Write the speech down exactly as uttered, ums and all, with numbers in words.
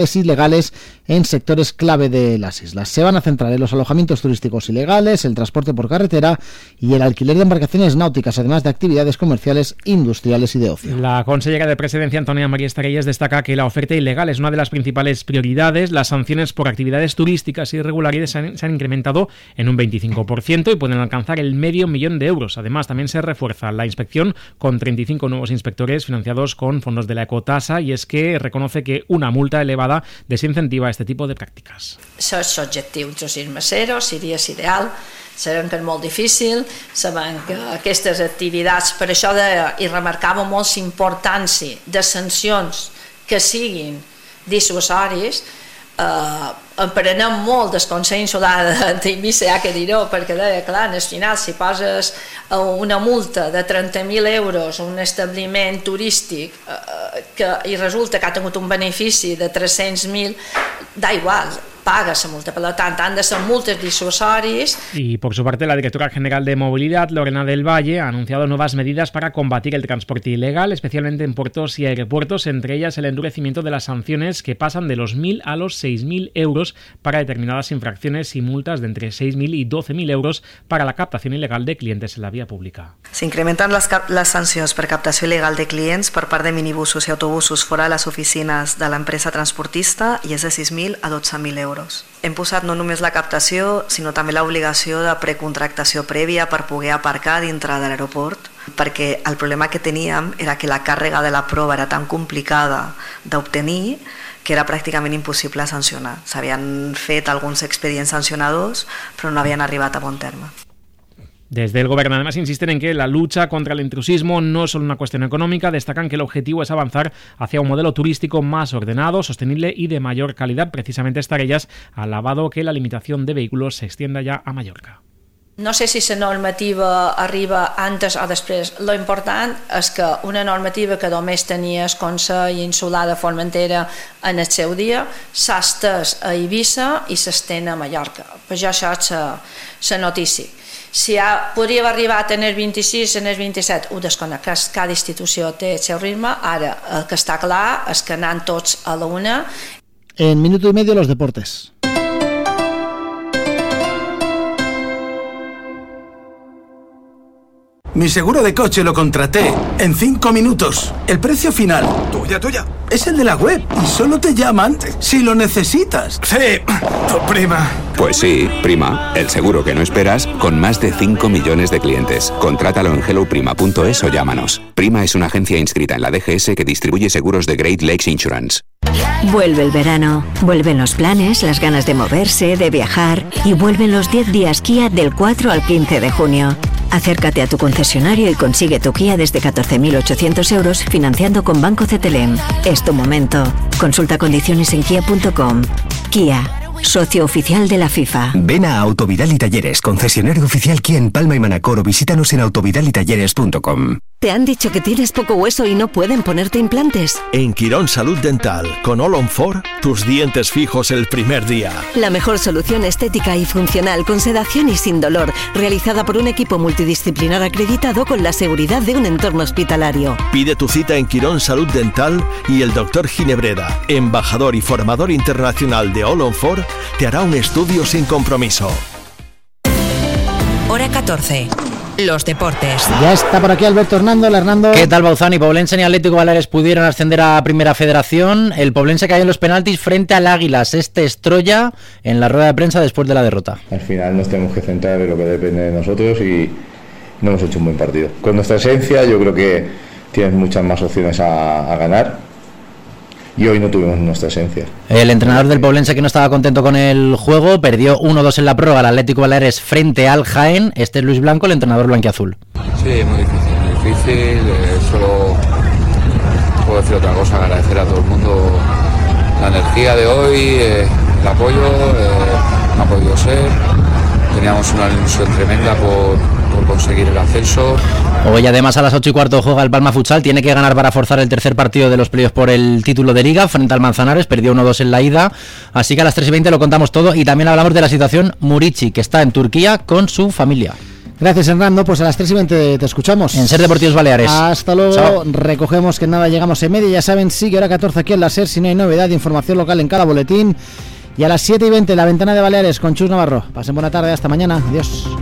ilegales en sectores clave de las islas. Se van a centrar en los alojamientos turísticos ilegales, el transporte por carretera y el alquiler de embarcaciones náuticas, además de actividades comerciales, industriales y de ocio. La consellera de Presidencia, Antonia María Estarellas, destaca que la oferta ilegal es una de las principales prioridades. Las sanciones por actividades turísticas irregulares se han, se han incrementado en un veinticinco por ciento y pueden alcanzar el medio millón de euros. Además, también se refuerza la inspección con treinta y cinco nuevos inspectores financiados con fondos de la ecotasa, y es que reconoce que una multa elevada desincentiva este tipo de pràctiques. Això és l'objectiu, turisme zero, seria ideal, sabem que és molt difícil, sabem que aquestes activitats, per això de, i remarcava molt la importància de sancions que siguin dissuasòries. Uh, em prenem molt del Consell Insular d'Eivissa, ja que dir-ho, perquè deia, clar, al final si poses una multa de trenta mil euros a un establiment turístic uh, que, i resulta que ha tingut un benefici de tres-cents mil, da igual, paga esa multa, por lo tanto han de ser multas disuasorias. Y por su parte, la directora general de Movilidad, Lorena del Valle, ha anunciado nuevas medidas para combatir el transporte ilegal, especialmente en puertos y aeropuertos, entre ellas el endurecimiento de las sanciones que pasan de los mil a los seis mil euros para determinadas infracciones y multas de entre seis mil y doce mil euros para la captación ilegal de clientes en la vía pública. S'incrementen les, les sancions per captació il·legal de clients per part de minibusos i autobusos fora de les oficines de l'empresa transportista i és de sis mil a dotze mil euros. Hem posat no només la captació, sinó també l'obligació de precontractació prèvia per poder aparcar dintre de l'aeroport, perquè el problema que teníem era que la càrrega de la prova era tan complicada d'obtenir que era pràcticament impossible sancionar. S'havien fet alguns expedients sancionadors, però no havien arribat a bon terme. Desde el Gobierno además insisten en que la lucha contra el intrusismo no es solo una cuestión económica, destacan que el objetivo es avanzar hacia un modelo turístico más ordenado, sostenible y de mayor calidad. Precisamente Estarellas ha alabado que la limitación de vehículos se extienda ya a Mallorca. No sé si la normativa arriba antes o després. Lo important és que una normativa que només tenia el Consell Insular de Formentera en el seu dia s'ha estès a Eivissa i s'estén a Mallorca. Per això és la notícia. Si ha, podria haver arribat en el vint-i-sis, en el vint-i-set, ho desconec, cada institució té el seu ritme. Ara, el que està clar és que anant tots a la una. En minuto y medio los deportes. Mi seguro de coche lo contraté en cinco minutos. El precio final, tuya, tuya, es el de la web y solo te llaman si lo necesitas. Sí, tu prima. Pues sí, Prima, el seguro que no esperas con más de cinco millones de clientes. Contrátalo en hello prima punto es o llámanos. Prima es una agencia inscrita en la D G S que distribuye seguros de Great Lakes Insurance. Vuelve el verano, vuelven los planes, las ganas de moverse, de viajar y vuelven los diez días Kia del cuatro al quince de junio. Acércate a tu concesionario y consigue tu Kia desde catorce mil ochocientos euros financiando con Banco C T L M. Es tu momento. Consulta condiciones en kia punto com. Kia, socio oficial de la FIFA. Ven a Autovidal y Talleres, concesionario oficial Kia en Palma y Manacor, o visítanos en autovidal y talleres punto com. ¿Te han dicho que tienes poco hueso y no pueden ponerte implantes? En Quirón Salud Dental, con All on Four, tus dientes fijos el primer día. La mejor solución estética y funcional, con sedación y sin dolor, realizada por un equipo multidisciplinar acreditado con la seguridad de un entorno hospitalario. Pide tu cita en Quirón Salud Dental y el doctor Ginebreda, embajador y formador internacional de All on Four, te hará un estudio sin compromiso. Hora catorce. Los deportes. Ya está por aquí Alberto Hernando. Hernando. ¿Qué tal, Bauzani? Poblense y Atlético Baleares pudieron ascender a Primera Federación. El Poblense cayó en los penaltis frente al Águilas. Este Estroya en la rueda de prensa después de la derrota. Al final nos tenemos que centrar en lo que depende de nosotros y no hemos hecho un buen partido. Con nuestra esencia yo creo que tienes muchas más opciones a, a ganar. Y hoy no tuvimos nuestra esencia. El entrenador del Poblense, que no estaba contento con el juego, perdió uno dos en la prórroga al Atlético Baleares frente al Jaén. Este es Luis Blanco, el entrenador blanquiazul. Sí, muy difícil, muy difícil. Eh, solo puedo decir otra cosa, agradecer a todo el mundo la energía de hoy, eh, el apoyo, eh, no ha podido ser. Teníamos una ilusión tremenda por, por conseguir el ascenso. Hoy además a las ocho y cuarto juega el Palma Futsal, tiene que ganar para forzar el tercer partido de los playoffs por el título de Liga frente al Manzanares, perdió uno dos en la ida, así que a las tres y veinte lo contamos todo y también hablamos de la situación Murici, que está en Turquía con su familia. Gracias, Hernando. Pues a las tres y veinte te escuchamos. En Ser Deportivos Baleares. Hasta luego. Chao. Recogemos que nada, llegamos en media. Ya saben, sigue hora catorce aquí en la SER. Si no hay novedad, información local en cada boletín. Y a las siete y veinte, la ventana de Baleares con Chus Navarro. Pasen buena tarde. Hasta mañana. Adiós.